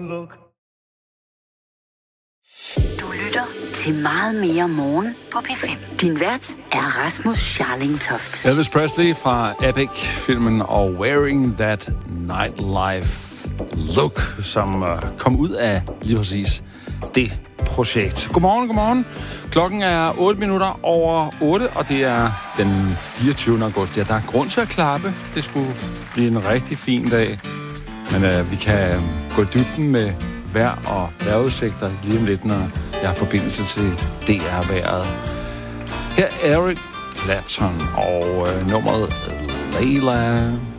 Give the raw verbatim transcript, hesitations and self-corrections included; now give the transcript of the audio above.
look. Du lytter til Meget mere morgen på P fem. Din vært er Rasmus Scharlingtoft. Elvis Presley fra Epic-filmen og Wearing That Nightlife Look, som uh, kom ud af lige præcis det projekt. Godmorgen, godmorgen. Klokken er otte minutter over otte, og det er den fireogtyvende august. Ja, der er grund til at klappe. Det skulle blive en rigtig fin dag. Men uh, vi kan gå i dybden med vejr og vejrudsigter lige om lidt, når jeg har forbindelse til D R-vejret. Her er Eric Clapton og øh, nummeret Layla.